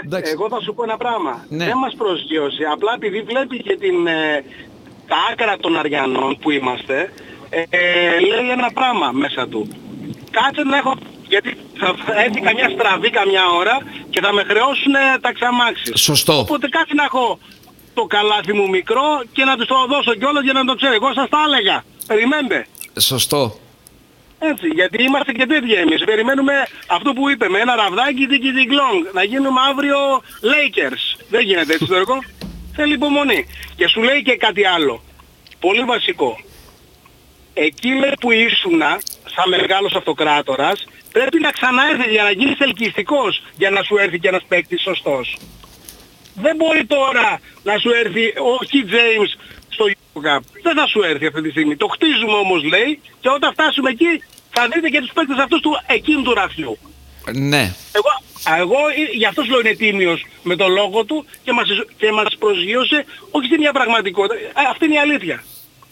Εγώ θα σου πω ένα πράγμα. Ναι. Δεν μας προσγείωσε. Απλά επειδή βλέπει και τα άκρα των Αριανών που είμαστε, λέει ένα πράγμα μέσα του. Κάτσε να έχω... Γιατί θα έρθει καμιά στραβή καμιά ώρα και θα με χρεώσουν τα ξαμάξι. Σωστό. Οπότε κάτσε να έχω το καλάθι μου μικρό και να τους το δώσω κιόλας για να το ξέρω. Εγώ σας τα έλεγα. Περιμένετε. Σωστό. Έτσι, γιατί είμαστε και τέτοιοι εμείς. Περιμένουμε αυτό που είπε, με ένα ραβδάκι τικι-τικ-λόγκ. Να γίνουμε αύριο Lakers. Δεν γίνεται έτσι το έργο. Θέλει υπομονή. Και σου λέει και κάτι άλλο. Πολύ βασικό. Εκεί λέει που ήσουνα, σαν μεγάλος αυτοκράτορας, πρέπει να ξαναέρθει για να γίνεις ελκυστικός για να σου έρθει και ένας παίκτης σωστός. Δεν μπορεί τώρα να σου έρθει ο Kid James στο Cup. Δεν θα σου έρθει αυτή τη στιγμή. Το χτίζουμε όμως λέει και όταν φτάσουμε εκεί θα δείτε και τους παίκτες αυτούς του εκείνου του ραφιού. Ναι. Εγώ γι' αυτό σου λέω είναι τίμιος με τον λόγο του και μας προσγείωσε όχι σε μια πραγματικότητα. Αυτή είναι η αλήθεια.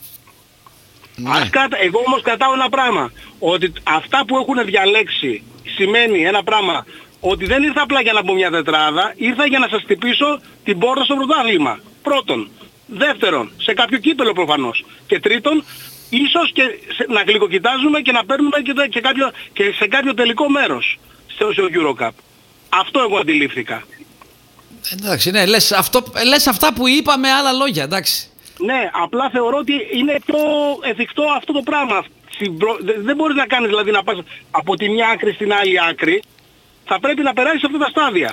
Ναι. Εγώ όμως κρατάω ένα πράγμα. Ότι αυτά που έχουν διαλέξει σημαίνει ένα πράγμα. Ότι δεν ήρθα απλά για να πω μια τετράδα, ήρθα για να σας χτυπήσω την πόρτα στο πρωτάθλημα. Πρώτον. Δεύτερον, σε κάποιο κύπελο προφανώς. Και τρίτον, ίσως και να γλυκοκοιτάζουμε και να παίρνουμε και σε κάποιο τελικό μέρος στο EuroCup. Αυτό εγώ αντιλήφθηκα. Εντάξει, ναι, λες αυτά που είπαμε, άλλα λόγια, εντάξει. Ναι, απλά θεωρώ ότι είναι πιο εφικτό αυτό το πράγμα. Δεν μπορείς να κάνεις δηλαδή να πας από τη μια άκρη στην άλλη άκρη. Θα πρέπει να περάσεις αυτά τα στάδια.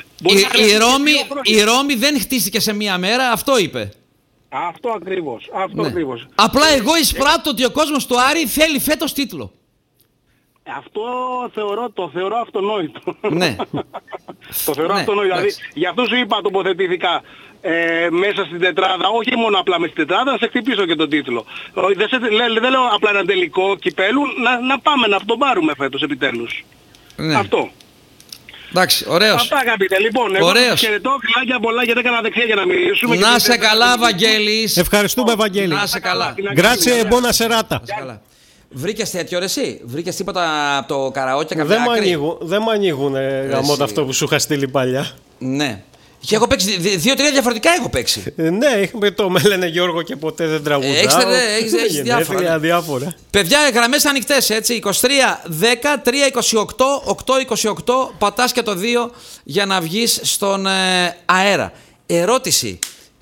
Η Ρώμη δεν χτίστηκε σε μία μέρα, αυτό είπε. Αυτό ακριβώς. Ακριβώς. Απλά εγώ εισπράττω ότι ο κόσμος του Άρη θέλει φέτος τίτλο. Αυτό το θεωρώ αυτονόητο. Ναι. Το θεωρώ αυτονόητο. Δηλαδή, γι' αυτό σου είπα τοποθετήθηκα μέσα στην τετράδα, όχι μόνο απλά με στην τετράδα, να σε χτυπήσω και τον τίτλο. Δεν λέω απλά ένα τελικό κυπέλου, να πάμε να τον πάρουμε φέτος επιτέλους. Ναι. Αυτό. Εντάξει, ωραίος. Αυτά αγαπητέ. Λοιπόν, εγώ σας χαιρετώ, φιλάκια πολλά γιατί έκανα δεξιά για να μιλήσουμε. Να σε καλά, Βαγγέλης. Ευχαριστούμε, Βαγγέλη. Να σε καλά. Grazie, buona serata. Βρήκες τέτοιο ρε εσύ, βρήκες τίποτα από το καραόκι και δεν μου ανοίγουν γαμώτα αυτό που σου είχα στείλει παλιά. Ναι. Και έχω παίξει, 2-3 διαφορετικά έχω παίξει. Ναι, το με λένε Γιώργο και ποτέ δεν τραγουδάω. Έχεις διάφορα. Παιδιά, γραμμές ανοιχτές, έτσι, 23, 10, 3, 28, 8, 28, πατάς και το 2 για να βγεις στον αέρα. Ερώτηση,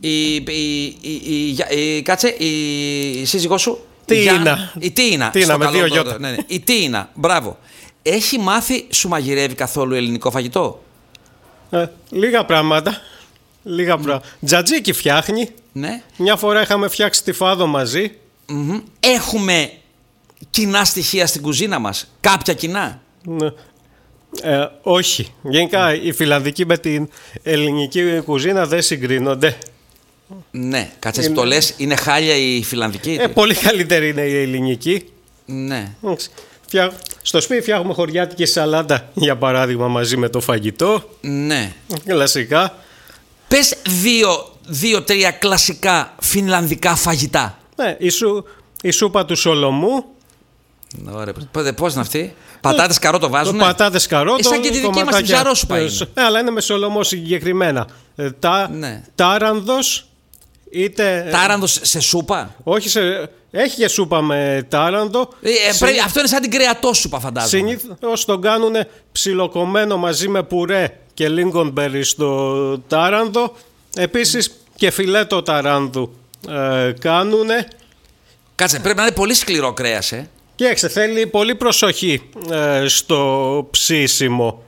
κάτσε, η σύζυγός σου. Η Τίνα με 2 γιώτα. Ναι, η Τίνα, μπράβο. Έχει μάθει, σου μαγειρεύει καθόλου ελληνικό φαγητό? Λίγα πράγματα. Τζατζίκι φτιάχνει. Ναι. Μια φορά είχαμε φτιάξει τη φάδο μαζί. Έχουμε κοινά στοιχεία στην κουζίνα μας? Κάποια κοινά? Ναι. Όχι. Γενικά η φιλανδική με την ελληνική κουζίνα δεν συγκρίνονται. Ναι, κάτσε που το λες, είναι χάλια η φιλανδική? Πολύ καλύτερη είναι η ελληνική. Ναι. Στο σπίτι φτιάχνουμε χωριάτικη σαλάτα, για παράδειγμα, μαζί με το φαγητό. Ναι. Κλασικά. Πες 2-3 κλασικά φινλανδικά φαγητά. Ναι, η σούπα του Σολομού. Ωραία. Πώς είναι αυτή? Πατάτες καρότο βάζουν? Πατάτες καρότο. Σαν και τη δική μας την ψαρόσουπα είναι. Αλλά είναι με Σολομό συγκεκριμένα. Τάρανδος. Τάρανδος σε σούπα? Όχι έχει και σούπα με τάρανδο. Αυτό είναι σαν την κρεατόσουπα, φαντάζομαι. Συνήθως τον κάνουν ψιλοκομμένο μαζί με πουρέ και λίγκονμπερι στο τάρανδο. Επίσης και φιλέτο ταράνδου κάνουνε. Κάτσε, πρέπει να είναι πολύ σκληρό κρέας, Κοίταξε, θέλει πολύ προσοχή στο ψήσιμο.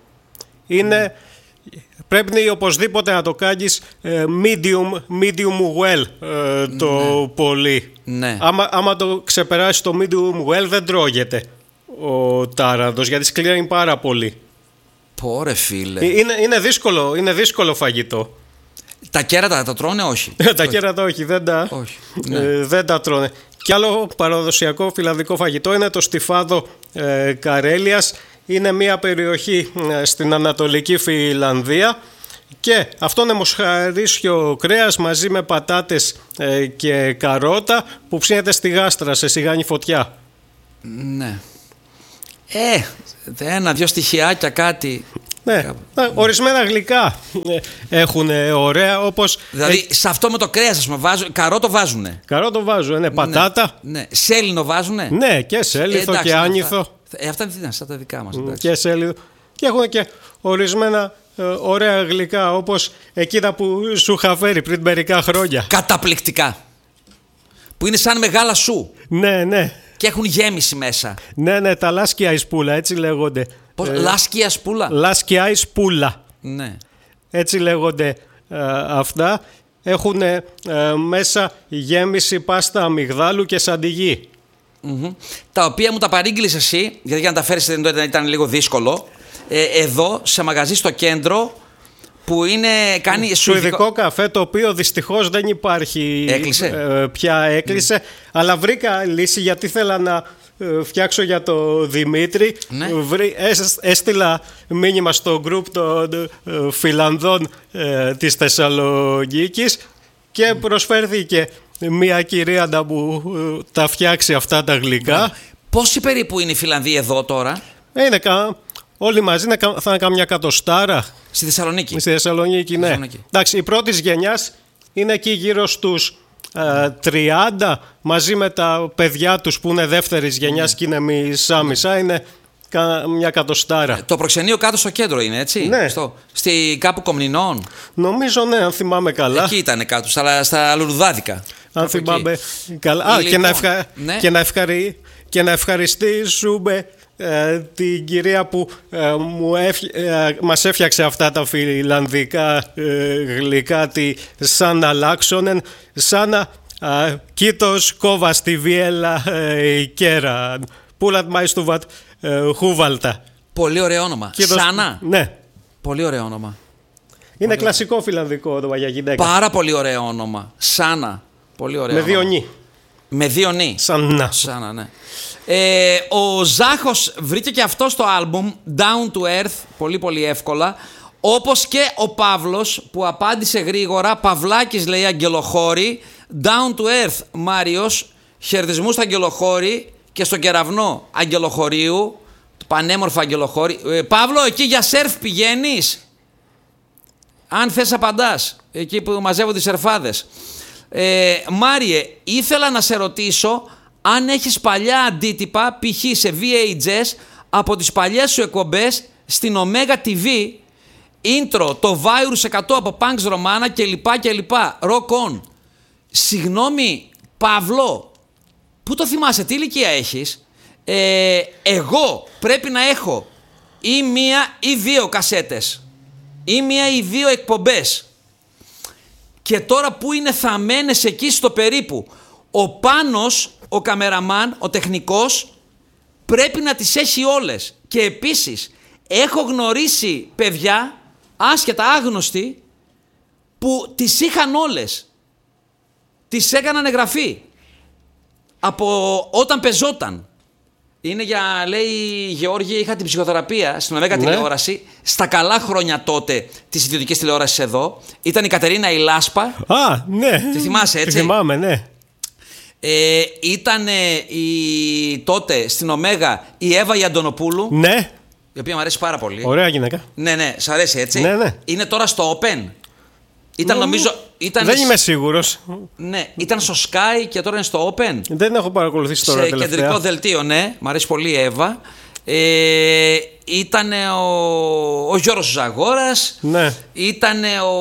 Πρέπει οπωσδήποτε να το κάνεις medium well το πολύ. Ναι. Άμα το ξεπεράσεις το medium well δεν τρώγεται ο τάρανδος γιατί σκληραίνει πάρα πολύ. Πόρε φίλε. Είναι δύσκολο φαγητό. Τα κέρατα τα τρώνε? Όχι. Τα κέρατα όχι, δεν τα τρώνε. Κι άλλο παραδοσιακό φιλανδικό φαγητό είναι το στιφάδο Καρέλιας. Είναι μια περιοχή στην Ανατολική Φιλανδία και αυτό είναι μοσχαρίσιο κρέας μαζί με πατάτες και καρότα που ψήνεται στη γάστρα σε σιγάνη φωτιά. Ναι. 1-2 στοιχειάκια κάτι. Ναι. Ορισμένα γλυκά έχουν ωραία, όπως... Δηλαδή σε αυτό με το κρέας, ας πούμε, καρό το βάζουνε. Καρό το βάζουν, ναι. Πατάτα. Ναι. Σέλινο βάζουνε. Ναι, και σέλινο και άνηθο. Αυτά είναι σαν τα δικά μας. Και σέλινο. Και έχουν και ορισμένα ωραία γλυκά, όπως εκείνα που σου είχα φέρει πριν μερικά χρόνια. Καταπληκτικά. Που είναι σαν μεγάλα σου. Ναι, ναι. Και έχουν γέμιση μέσα. Ναι, ναι, τα λάσκια ισπούλα, έτσι λέγονται. Πώς, λάσκια σπούλα. Λάσκια ισπούλα. Ναι. Έτσι λέγονται αυτά. Έχουν μέσα γέμιση πάστα αμυγδάλου και σαντιγί. Τα οποία μου τα παρήγγειλες εσύ, γιατί για να τα φέρεις ήταν λίγο δύσκολο. Εδώ, σε μαγαζί στο κέντρο, που κάνει σουηδικό καφέ, το οποίο δυστυχώς δεν υπάρχει. Έκλεισε. Πια έκλεισε. Αλλά βρήκα λύση, γιατί ήθελα να φτιάξω για το Δημήτρη. Ναι. Έστειλα μήνυμα στο group των Φιλανδών της Θεσσαλονίκης και προσφέρθηκε μια κυρία να μου τα φτιάξει αυτά τα γλυκά. Πόσοι περίπου είναι οι Φιλανδοί εδώ τώρα? Είναι όλοι μαζί θα είναι καμιά 100. Στη Θεσσαλονίκη. Στη Θεσσαλονίκη, ναι. Εντάξει, η πρώτη γενιά είναι εκεί γύρω στους 30, μαζί με τα παιδιά τους που είναι δεύτερης γενιάς και είναι μισά-μισά, είναι μια 100. Το προξενείο κάτω στο κέντρο είναι, έτσι? Ναι. Στη κάπου Κομνηνών. Νομίζω, ναι, αν θυμάμαι καλά. Εκεί ήταν κάτω, στα Λουλουδάδικα. Αν θυμάμαι καλά. Λοιπόν, και να ευχαριστήσουμε την κυρία που μας έφτιαξε αυτά τα φιλανδικά γλυκά, τη Σάνα Λάξονεν. Σάνα, κοίτος κόβα στη Βιέλα κέρα. Πούλατ μάιστουβατ χούβαλτα. Πολύ ωραίο όνομα. Σάνα. Ναι. Πολύ ωραίο όνομα. Είναι κλασικό φιλανδικό όνομα για γυναίκα. Πάρα πολύ ωραίο όνομα. Σάνα. Πολύ ωραίο. Με δύο νι. Με δύο νι. Σάνα, ναι. Ο Ζάχος βρήκε και αυτό στο άλμπουμ Down to Earth πολύ πολύ εύκολα, όπως και ο Παύλος που απάντησε γρήγορα. Παυλάκης λέει Αγγελοχώρη. Down to Earth Μάριος, χαιρετισμού στα Αγγελοχώρη και στο κεραυνό Αγγελοχωρίου, πανέμορφα Αγγελοχώρη. Παύλο, εκεί για σερφ πηγαίνεις? Αν θες απαντάς, εκεί που μαζεύονται οι σερφάδες. Μάριε, ήθελα να σε ρωτήσω αν έχεις παλιά αντίτυπα, π.χ. σε VHS, από τις παλιές σου εκπομπές στην Omega TV, intro, το Virus 100 από Punks Romana κλπ. Rock on. Συγγνώμη, Παύλο, πού το θυμάσαι, τι ηλικία έχεις? Εγώ πρέπει να έχω ή μία ή δύο κασέτες, ή μία ή δύο εκπομπές. Και τώρα που είναι θαμμένες εκεί στο περίπου, ο Πάνος, ο καμεραμάν, ο τεχνικός, πρέπει να τις έχει όλες. Και επίσης έχω γνωρίσει παιδιά, άσχετα άγνωστοι, που τις είχαν όλες. Τις έκαναν εγγραφή από όταν πεζόταν. Είναι για, λέει Γεώργη, είχα την ψυχοθεραπεία στην Omega τηλεόραση, στα καλά χρόνια τότε της ιδιωτικής τηλεόρασης εδώ. Ήταν η Κατερίνα η Λάσπα. Ναι. Τη θυμάσαι, έτσι? Τη θυμάμαι, ναι. Ήταν τότε στην Omega η Εύα Ιαντονοπούλου. Ναι. Η οποία μου αρέσει πάρα πολύ. Ωραία γυναίκα. Ναι, σ' αρέσει, έτσι? Ναι. Είναι τώρα στο Open. Νομίζω. Δεν είμαι σίγουρος. Ναι, ήταν στο Sky και τώρα είναι στο Open. Δεν έχω παρακολουθήσει τώρα τελευταία. Σε κεντρικό δελτίο, ναι. Μ' αρέσει πολύ η Εύα. Ήταν ο Γιώργος Ζαγόρας. Ναι. Ήταν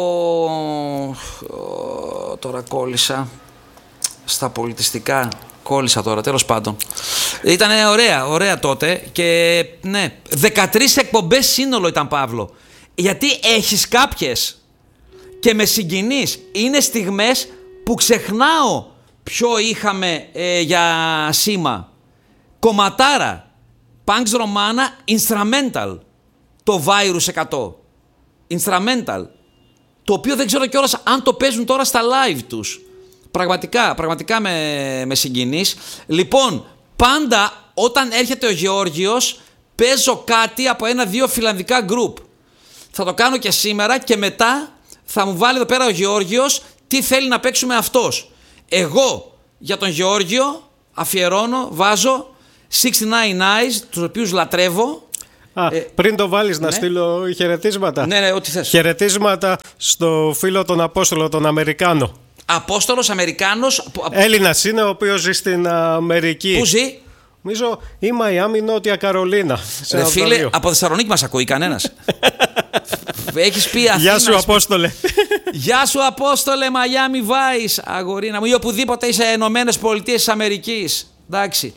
τώρα κόλλησα. Στα πολιτιστικά κόλλησα τώρα, τέλος πάντων. Ήταν ωραία τότε. Και ναι, 13 εκπομπές σύνολο ήταν, Παύλο. Γιατί έχεις κάποιες και με συγκινείς. Είναι στιγμές που ξεχνάω ποιο είχαμε για σήμα. Κομματάρα, Punks Romana, Instrumental, το Virus 100. Instrumental, το οποίο δεν ξέρω κιόλας αν το παίζουν τώρα στα live τους. Πραγματικά με συγκινείς. Λοιπόν, πάντα όταν έρχεται ο Γεώργιος παίζω κάτι από 1-2 φιλανδικά group. Θα το κάνω και σήμερα και μετά θα μου βάλει εδώ πέρα ο Γεώργιος τι θέλει να παίξουμε αυτός. Εγώ για τον Γεώργιο αφιερώνω, βάζω 69 Eyes, τους οποίους λατρεύω. Πριν το βάλεις να στείλω χαιρετίσματα. Ναι, ό,τι θες. Χαιρετίσματα στο φίλο τον Απόστολο, τον Αμερικάνο. Απόστολος Αμερικάνος. Έλληνας είναι, ο οποίος ζει στην Αμερική. Πού ζει? Νομίζω ή Μαϊάμι, Νότια Καρολίνα. Φίλε, από Θεσσαλονίκη μας ακούει κανένας? Έχεις πει Αθήνα. Γεια σου, Απόστολε. Γεια σου, Απόστολε, Miami Vice, αγορίνα μου, ή οπουδήποτε είσαι Ηνωμένες Πολιτείες της Αμερικής. Εντάξει.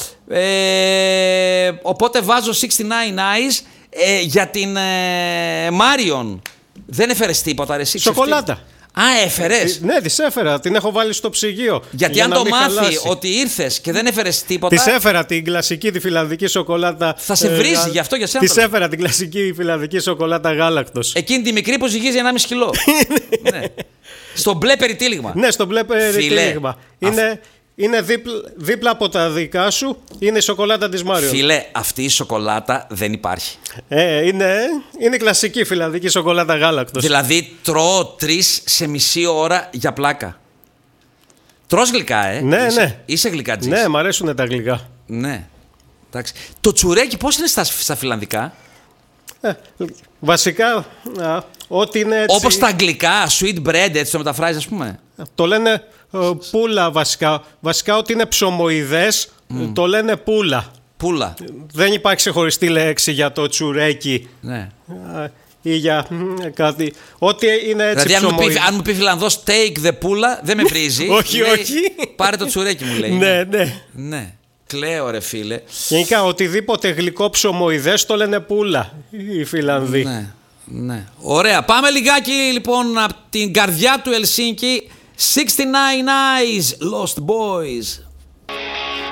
Οπότε βάζω 69 Eyes για την Μάριον. Δεν έφερες τίποτα, ρε εσύ? Σοκολάτα. Έφερες? Ναι, της έφερα. Την έχω βάλει στο ψυγείο. Γιατί αν το μάθει ότι ήρθες και δεν έφερες τίποτα. Της έφερα την κλασική, τη φιλανδική σοκολάτα. Θα σε βρίζει γι' αυτό για σένα. Της έφερα την κλασική φιλανδική σοκολάτα γάλακτος. Εκείνη τη μικρή που ζυγίζει 1,5 κιλό. Ναι. Στο μπλε περιτύλιγμα. Ναι, στο μπλε περιτύλιγμα. Είναι δίπλα από τα δικά σου, είναι η σοκολάτα της Μάριον. Φίλε, αυτή η σοκολάτα δεν υπάρχει. Είναι κλασική φιλανδική σοκολάτα γάλακτος. Δηλαδή τρώω 3 σε μισή ώρα για πλάκα. Τρως γλυκά, Ναι, ναι. Είσαι γλυκατζής. Ναι, μ' αρέσουν τα γλυκά. Ναι. Εντάξει. Το τσουρέκι πώς είναι στα φιλανδικά? Βασικά, ό,τι είναι έτσι... Όπως τα αγγλικά, sweet bread, έτσι το μεταφράζεις, ας πούμε. Το λένε πούλα βασικά. Βασικά ό,τι είναι ψωμοειδές, το λένε πούλα. Πούλα. Δεν υπάρχει ξεχωριστή λέξη για το τσουρέκι. Ναι. Ή για κάτι. Ό,τι είναι έτσι δηλαδή, ψωμοειδές. αν μου πει Φιλανδός take the πούλα, δεν με βρίζει. Όχι, όχι. Πάρε το τσουρέκι, μου λέει. Ναι, ναι. Ναι. Κλαίω, ρε φίλε. Γενικά, οτιδήποτε γλυκό ψωμοειδές το λένε πούλα οι Φιλανδοί. Ναι, ναι. Ωραία. Πάμε λιγάκι λοιπόν από την καρδιά του Ελσίνκι. 69 Eyes, Lost Boys.